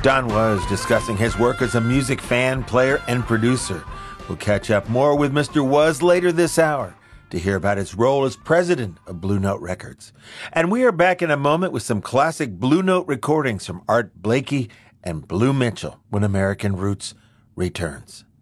Don Was discussing his work as a music fan, player, and producer. We'll catch up more with Mr. Was later this hour to hear about his role as president of Blue Note Records. And we are back in a moment with some classic Blue Note recordings from Art Blakey and Blue Mitchell when American Roots returns.